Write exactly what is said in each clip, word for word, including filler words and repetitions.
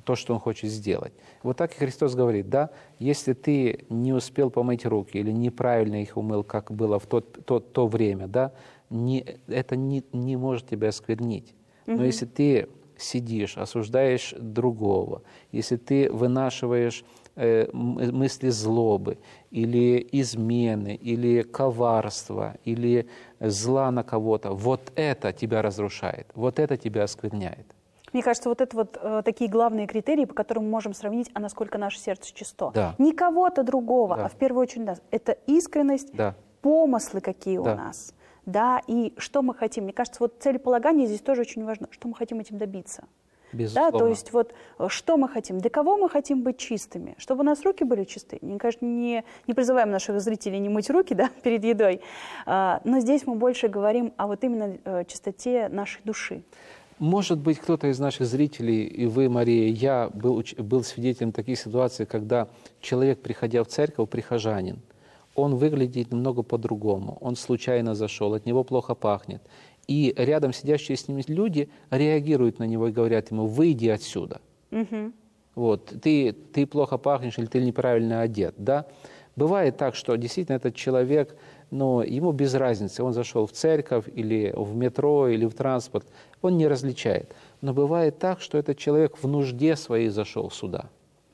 то, что Он хочет сделать. Вот так и Христос говорит, да, если ты не успел помыть руки или неправильно их умыл, как было в тот, то, то время, да, не, это не, не может тебя осквернить. Но Мгм. если ты сидишь, осуждаешь другого, если ты вынашиваешь э, м- мысли злобы, или измены, или коварства, или зла на кого-то, вот это тебя разрушает, вот это тебя оскверняет. Мне кажется, вот это вот э, такие главные критерии, по которым мы можем сравнить, а насколько наше сердце чисто. Да. Не кого-то другого, Да. а в первую очередь нас. Это искренность, Да. помыслы какие у Да. нас. Да, и что мы хотим. Мне кажется, вот целеполагание здесь тоже очень важно. Что мы хотим этим добиться. Безусловно. Да, то есть вот э, что мы хотим, для кого мы хотим быть чистыми, чтобы у нас руки были чисты. Мне кажется, не, не призываем наших зрителей не мыть руки, да, перед едой, а, но здесь мы больше говорим о вот именно э, чистоте нашей души. Может быть, кто-то из наших зрителей, и вы, Мария, я был, уч- был свидетелем таких ситуаций, когда человек, приходя в церковь, прихожанин, он выглядит немного по-другому, он случайно зашел, от него плохо пахнет. И рядом сидящие с ним люди реагируют на него и говорят ему: «Выйди отсюда». Мгм. Вот, ты, ты плохо пахнешь или ты неправильно одет, да? Бывает так, что действительно этот человек, ну, ему без разницы, он зашел в церковь или в метро, или в транспорт, он не различает. Но бывает так, что этот человек в нужде своей зашел сюда.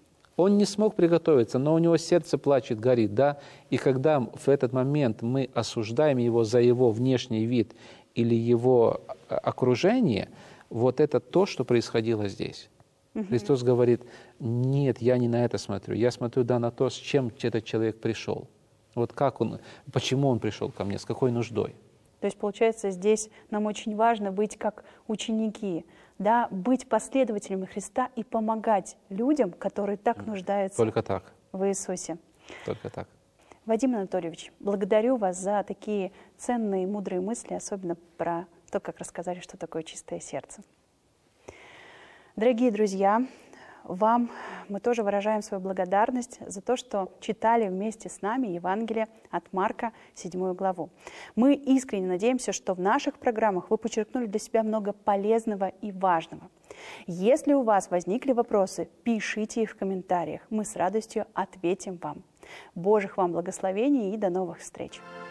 Он не смог приготовиться, но у него сердце плачет, горит, да? И когда в этот момент мы осуждаем его за его внешний вид или его окружение, вот это то, что происходило здесь. Христос говорит: нет, я не на это смотрю, я смотрю, да, на то, с чем этот человек пришел. Вот как он, почему он пришел ко мне, с какой нуждой. То есть, получается, здесь нам очень важно быть как ученики, да, быть последователями Христа и помогать людям, которые так нуждаются Только так, в Иисусе. только так. Вадим Анатольевич, благодарю вас за такие ценные, мудрые мысли, особенно про то, как рассказали, что такое чистое сердце. Дорогие друзья, вам мы тоже выражаем свою благодарность за то, что читали вместе с нами Евангелие от Марка, седьмую главу. Мы искренне надеемся, что в наших программах вы подчеркнули для себя много полезного и важного. Если у вас возникли вопросы, пишите их в комментариях. Мы с радостью ответим вам. Божьих вам благословений и до новых встреч!